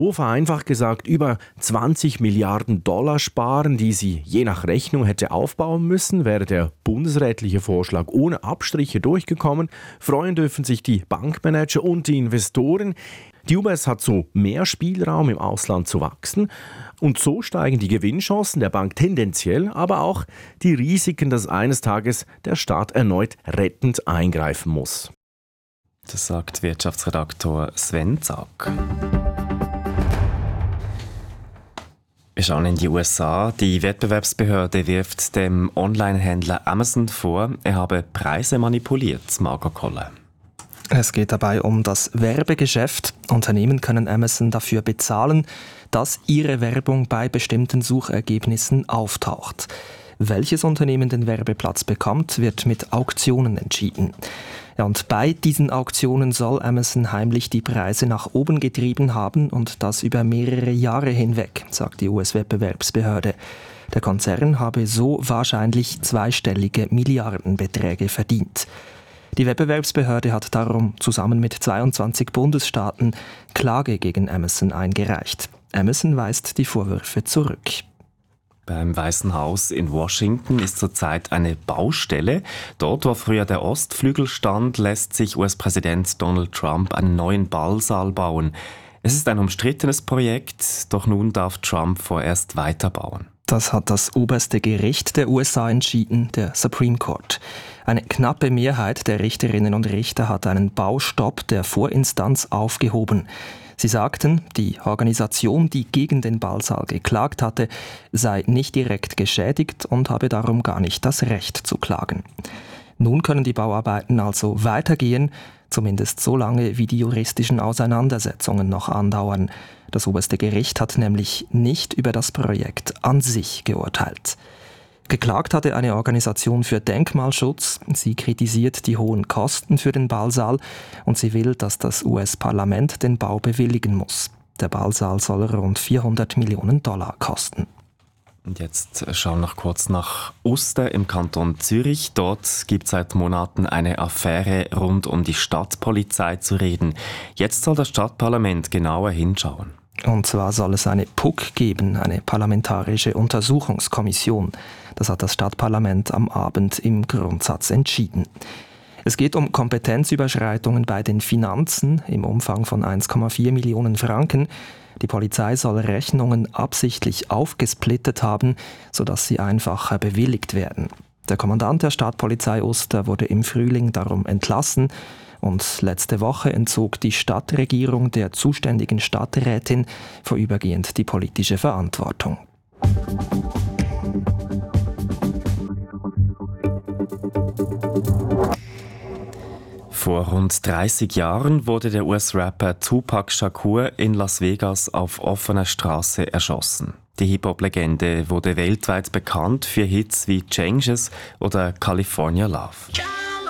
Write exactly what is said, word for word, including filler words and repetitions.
wo vereinfacht gesagt über zwanzig Milliarden Dollar sparen, die sie je nach Rechnung hätte aufbauen müssen, wäre der bundesrätliche Vorschlag ohne Abstriche durchgekommen. Freuen dürfen sich die Bankmanager und die Investoren. Die U B S hat so mehr Spielraum im Ausland zu wachsen und so steigen die Gewinnchancen der Bank tendenziell, aber auch die Risiken, dass eines Tages der Staat erneut rettend eingreifen muss. Das sagt Wirtschaftsredaktor Sven Zack. Wir schauen in die U S A. Die Wettbewerbsbehörde wirft dem Onlinehändler Amazon vor, er habe Preise manipuliert, Margot Kolle. Es geht dabei um das Werbegeschäft. Unternehmen können Amazon dafür bezahlen, dass ihre Werbung bei bestimmten Suchergebnissen auftaucht. Welches Unternehmen den Werbeplatz bekommt, wird mit Auktionen entschieden. Ja, und bei diesen Auktionen soll Amazon heimlich die Preise nach oben getrieben haben und das über mehrere Jahre hinweg, sagt die U S-Wettbewerbsbehörde. Der Konzern habe so wahrscheinlich zweistellige Milliardenbeträge verdient. Die Wettbewerbsbehörde hat darum zusammen mit zweiundzwanzig Bundesstaaten Klage gegen Amazon eingereicht. Amazon weist die Vorwürfe zurück. Beim Weißen Haus in Washington ist zurzeit eine Baustelle. Dort, wo früher der Ostflügel stand, lässt sich U S-Präsident Donald Trump einen neuen Ballsaal bauen. Es ist ein umstrittenes Projekt, doch nun darf Trump vorerst weiterbauen. Das hat das oberste Gericht der U S A entschieden, der Supreme Court. Eine knappe Mehrheit der Richterinnen und Richter hat einen Baustopp der Vorinstanz aufgehoben. Sie sagten, die Organisation, die gegen den Ballsaal geklagt hatte, sei nicht direkt geschädigt und habe darum gar nicht das Recht zu klagen. Nun können die Bauarbeiten also weitergehen, zumindest so lange, wie die juristischen Auseinandersetzungen noch andauern. Das oberste Gericht hat nämlich nicht über das Projekt an sich geurteilt. Geklagt hatte eine Organisation für Denkmalschutz. Sie kritisiert die hohen Kosten für den Ballsaal und sie will, dass das U S-Parlament den Bau bewilligen muss. Der Ballsaal soll rund vierhundert Millionen Dollar kosten. Und jetzt schauen wir noch kurz nach Uster im Kanton Zürich. Dort gibt es seit Monaten eine Affäre rund um die Stadtpolizei zu reden. Jetzt soll das Stadtparlament genauer hinschauen. Und zwar soll es eine P U C geben, eine parlamentarische Untersuchungskommission. Das hat das Stadtparlament am Abend im Grundsatz entschieden. Es geht um Kompetenzüberschreitungen bei den Finanzen im Umfang von eins Komma vier Millionen Franken. Die Polizei soll Rechnungen absichtlich aufgesplittet haben, sodass sie einfacher bewilligt werden. Der Kommandant der Stadtpolizei Uster wurde im Frühling darum entlassen und letzte Woche entzog die Stadtregierung der zuständigen Stadträtin vorübergehend die politische Verantwortung. Vor rund dreißig Jahren wurde der U S-Rapper Tupac Shakur in Las Vegas auf offener Straße erschossen. Die Hip-Hop-Legende wurde weltweit bekannt für Hits wie Changes oder California Love.